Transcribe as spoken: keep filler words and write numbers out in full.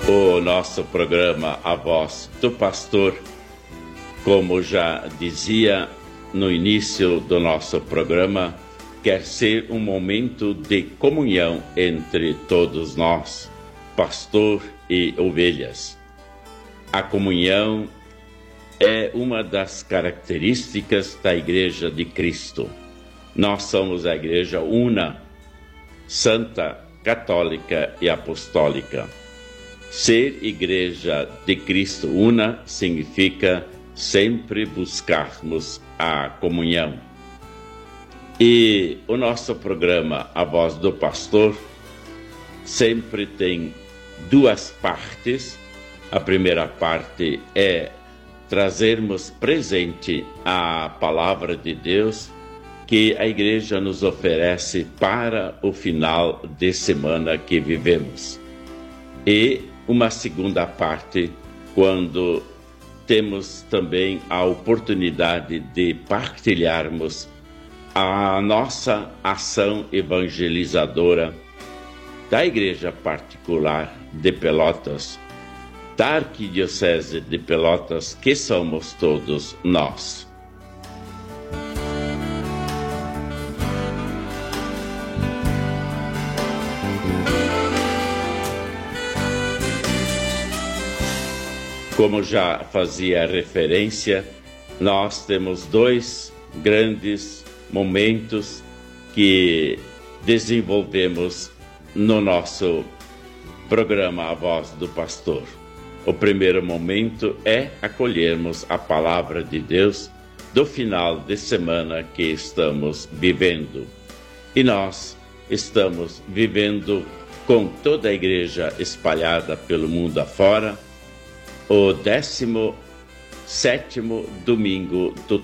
O nosso programa A Voz do Pastor, como já dizia no início do nosso programa, quer ser um momento de comunhão entre todos nós, pastor e ovelhas. A comunhão é uma das características da Igreja de Cristo. Nós somos a Igreja una, santa, católica e apostólica. Ser Igreja de Cristo una significa sempre buscarmos a comunhão. E o nosso programa A Voz do Pastor sempre tem duas partes. A primeira parte é trazermos presente a palavra de Deus que a Igreja nos oferece para o final de semana que vivemos. E uma segunda parte, quando temos também a oportunidade de partilharmos a nossa ação evangelizadora da Igreja Particular de Pelotas, da Arquidiocese de Pelotas, que somos todos nós. Como já fazia referência, nós temos dois grandes momentos que desenvolvemos no nosso programa A Voz do Pastor. O primeiro momento é acolhermos a palavra de Deus do final de semana que estamos vivendo. E nós estamos vivendo com toda a igreja espalhada pelo mundo afora, o décimo sétimo domingo do